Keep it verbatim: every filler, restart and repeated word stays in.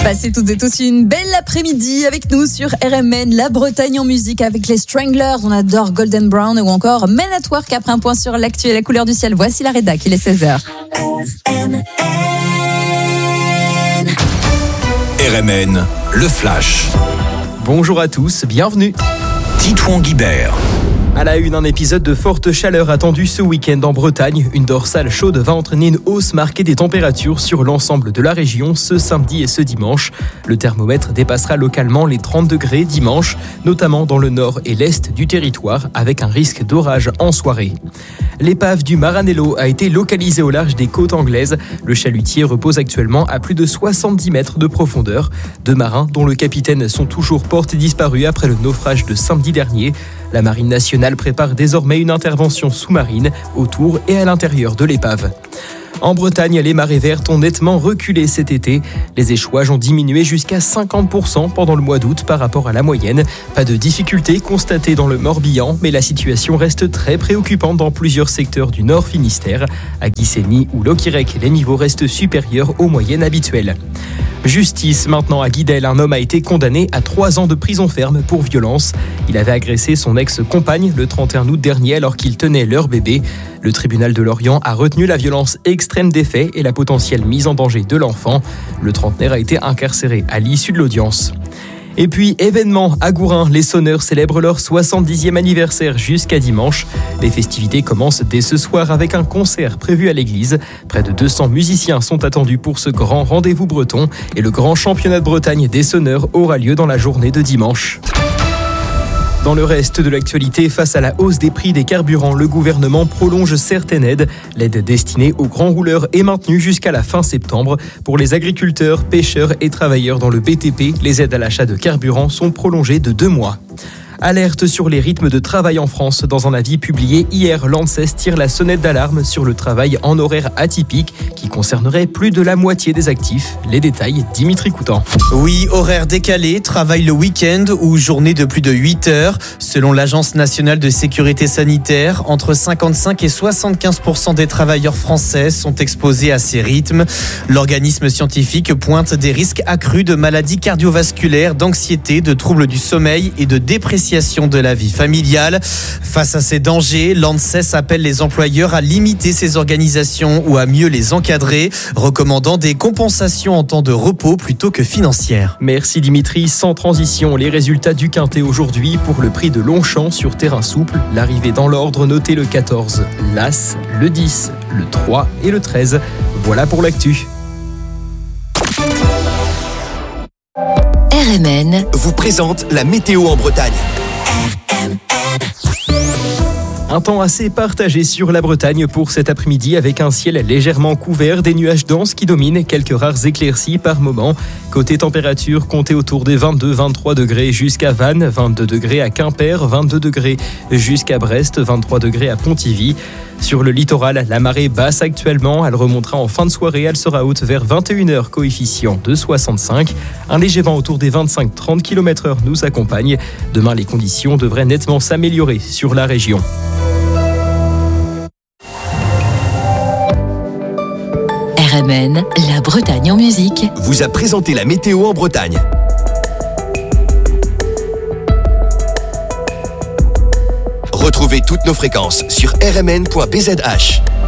Passez toutes et tous une belle après-midi avec nous sur R M N, la Bretagne en musique avec les Stranglers. On adore Golden Brown ou encore Men at Work. Après un point sur l'actu et la couleur du ciel, voici la rédac, il est seize heures. R M N, le Flash. Bonjour à tous, bienvenue. Titouan Guibert. À la une, un épisode de forte chaleur attendu ce week-end en Bretagne. Une dorsale chaude va entraîner une hausse marquée des températures sur l'ensemble de la région ce samedi et ce dimanche. Le thermomètre dépassera localement les trente degrés dimanche, notamment dans le nord et l'est du territoire, avec un risque d'orage en soirée. L'épave du Maranello a été localisée au large des côtes anglaises. Le chalutier repose actuellement à plus de soixante-dix mètres de profondeur. Deux marins, dont le capitaine, sont toujours portés disparus après le naufrage de samedi dernier. La Marine nationale prépare désormais une intervention sous-marine autour et à l'intérieur de l'épave. En Bretagne, les marées vertes ont nettement reculé cet été. Les échouages ont diminué jusqu'à cinquante pour cent pendant le mois d'août par rapport à la moyenne. Pas de difficultés constatées dans le Morbihan, mais la situation reste très préoccupante dans plusieurs secteurs du Nord Finistère. À Guissény ou Loquirec, les niveaux restent supérieurs aux moyennes habituelles. Justice maintenant à Guidel, un homme a été condamné à trois ans de prison ferme pour violence. Il avait agressé son ex-compagne le trente et un août dernier alors qu'il tenait leur bébé. Le tribunal de Lorient a retenu la violence extrême des faits et la potentielle mise en danger de l'enfant. Le trentenaire a été incarcéré à l'issue de l'audience. Et puis, événement à Gourin, les sonneurs célèbrent leur soixante-dixième anniversaire jusqu'à dimanche. Les festivités commencent dès ce soir avec un concert prévu à l'église. Près de deux cents musiciens sont attendus pour ce grand rendez-vous breton et le grand championnat de Bretagne des sonneurs aura lieu dans la journée de dimanche. Dans le reste de l'actualité, face à la hausse des prix des carburants, le gouvernement prolonge certaines aides. L'aide destinée aux grands rouleurs est maintenue jusqu'à la fin septembre. Pour les agriculteurs, pêcheurs et travailleurs dans le B T P, les aides à l'achat de carburant sont prolongées de deux mois. Alerte sur les rythmes de travail en France. Dans un avis publié hier, l'ANSES tire la sonnette d'alarme sur le travail en horaire atypique qui concernerait plus de la moitié des actifs. Les détails, Dimitri Coutan. Oui, horaire décalé, travail le week-end ou journée de plus de huit heures. Selon l'Agence nationale de sécurité sanitaire, entre cinquante-cinq et soixante-quinze pour cent des travailleurs français sont exposés à ces rythmes. L'organisme scientifique pointe des risques accrus de maladies cardiovasculaires, d'anxiété, de troubles du sommeil et de dépression de la vie familiale. Face à ces dangers, l'ANSES appelle les employeurs à limiter ces organisations ou à mieux les encadrer, recommandant des compensations en temps de repos plutôt que financières. Merci Dimitri. Sans transition, les résultats du Quintet aujourd'hui pour le prix de Longchamp sur terrain souple. L'arrivée dans l'ordre, notez le quatorze, l'As, le dix, le trois et le treize. Voilà pour l'actu. R M N vous présente la météo en Bretagne. Un temps assez partagé sur la Bretagne pour cet après-midi avec un ciel légèrement couvert, des nuages denses qui dominent, quelques rares éclaircies par moment. Côté température, comptez autour des vingt-deux à vingt-trois degrés jusqu'à Vannes, vingt-deux degrés à Quimper, vingt-deux degrés jusqu'à Brest, vingt-trois degrés à Pontivy. Sur le littoral, la marée basse actuellement, elle remontera en fin de soirée, elle sera haute vers vingt et une heures, coefficient de soixante-cinq. Un léger vent autour des vingt-cinq à trente kilomètres heure nous accompagne. Demain, les conditions devraient nettement s'améliorer sur la région. R M N, la Bretagne en musique, vous a présenté la météo en Bretagne. Retrouvez toutes nos fréquences sur r m n point b z h.